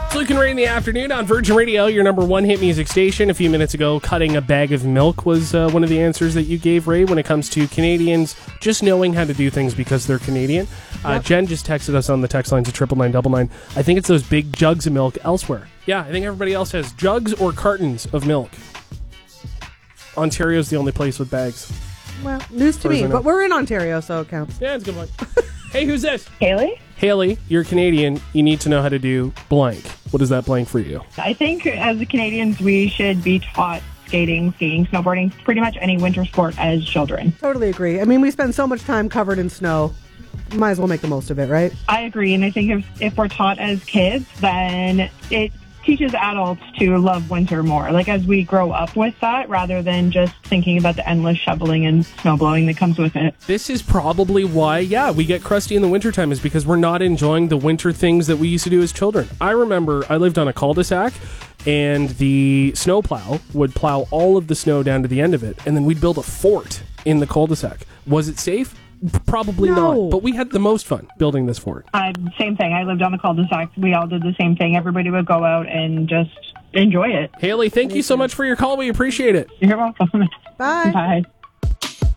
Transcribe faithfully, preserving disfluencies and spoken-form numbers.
It's Luke and Ray in the afternoon on Virgin Radio, your number one hit music station. A few minutes ago, cutting a bag of milk was uh, one of the answers that you gave, Ray, when it comes to Canadians just knowing how to do things because they're Canadian. Uh, yep. Jen just texted us on the text line to triple nine double nine. I think it's those big jugs of milk elsewhere. Yeah, I think everybody else has jugs or cartons of milk. Ontario's the only place with bags. Well, news to me, but we're in Ontario, so it counts. Yeah, it's a good one. Hey, who's this? Haley? Haley, you're Canadian. You need to know how to do blank. What is that blank for you? I think as Canadians, we should be taught skating, skiing, snowboarding, pretty much any winter sport as children. Totally agree. I mean, we spend so much time covered in snow. Might as well make the most of it, right? I agree. And I think if, if we're taught as kids, then it teaches adults to love winter more. Like as we grow up with that, rather than just thinking about the endless shoveling and snowblowing that comes with it. This is probably why, yeah, we get crusty in the wintertime, is because we're not enjoying the winter things that we used to do as children. I remember I lived on a cul-de-sac, and the snowplow would plow all of the snow down to the end of it, and then we'd build a fort in the cul-de-sac. Was it safe? Probably no. not, but we had the most fun building this fort. Uh, same thing. I lived on the cul-de-sac. We all did the same thing. Everybody would go out and just enjoy it. Haley, thank you so much for your call. We appreciate it. You're welcome. Bye. Bye.